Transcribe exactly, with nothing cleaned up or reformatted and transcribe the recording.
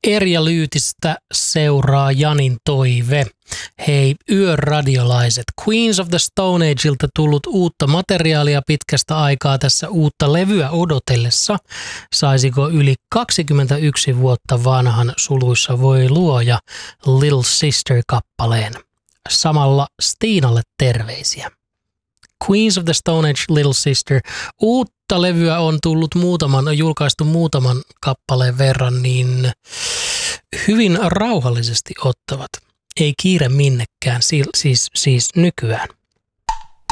Erja Lyytistä seuraa Janin toive. Hei yöradiolaiset, Queens of the Stone Ageilta tullut uutta materiaalia pitkästä aikaa tässä uutta levyä odotellessa. Saisiko yli kaksikymmentäyksi vuotta vanhan suluissa voi luoja Little Sister-kappaleen? Samalla Stiinalle terveisiä. Queens of the Stone Age, Little Sister. Uutta levyä on tullut muutaman, on julkaistu muutaman kappaleen verran, niin hyvin rauhallisesti ottavat. Ei kiire minnekään, siis, siis nykyään.